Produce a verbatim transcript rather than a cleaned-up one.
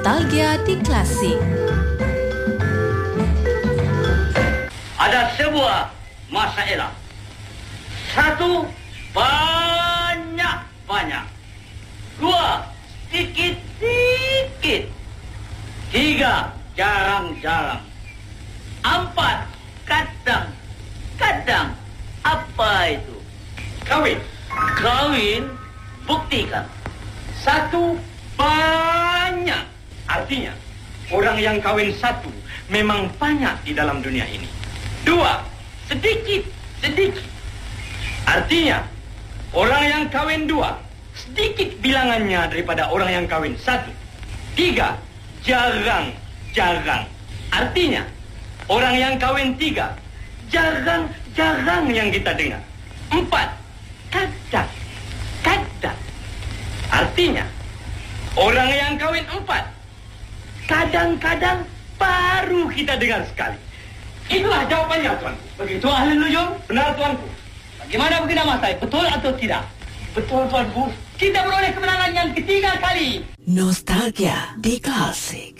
Nostalgia di Klasik. Ada sebuah masalah. Satu, banyak-banyak. Dua, sedikit-sedikit. Tiga, jarang-jarang. Empat, kadang-kadang. Apa itu? Kawin. Kawin, buktikan. Satu, banyak. Artinya, orang yang kawin satu memang banyak di dalam dunia ini. Dua, sedikit, sedikit. Artinya, orang yang kawin dua, sedikit bilangannya daripada orang yang kawin satu. Tiga, jarang, jarang. Artinya, orang yang kawin tiga, jarang, jarang yang kita dengar. Empat, kadang, kadang. Artinya, orang yang kawin empat, kadang-kadang baru kita dengar sekali. Itulah jawapannya, tuanku. Begitu ahli nujum? Benar, tuanku. Bagaimana Bukit Damasai? Betul atau tidak? Betul, tuanku. Kita beroleh kemenangan yang ketiga kali. Nostalgia di Klasik.